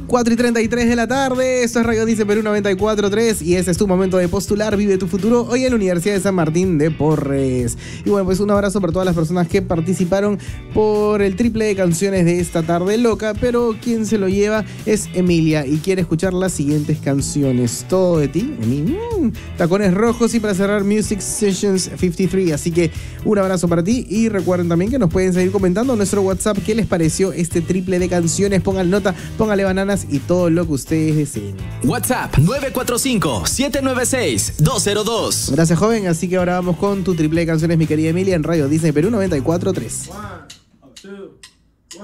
4:33 de la tarde, esto es Radio Dice Perú 94.3 y ese es tu momento de postular, vive tu futuro hoy en la Universidad de San Martín de Porres. Y bueno, pues un abrazo para todas las personas que participaron por el triple de canciones de esta tarde loca, pero quien se lo lleva es Emilia y quiere escuchar las siguientes canciones. Todo de ti, Tacones Rojos y para cerrar Music Sessions 53, así que un abrazo para ti y recuerden también que nos pueden seguir comentando en nuestro WhatsApp qué les pareció este triple de canciones, pongan nota, póngale bananas y todo lo que ustedes deseen. WhatsApp 945-796-202. Gracias, joven. Así que ahora vamos con tu triple de canciones, mi querida Emilia, en Radio Disney Perú 94.3.